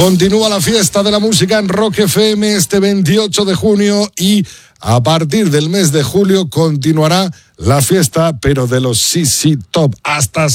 Continúa la fiesta de la música en Rock FM este 28 de junio y a partir del mes de julio continuará la fiesta, pero de los CC Top hasta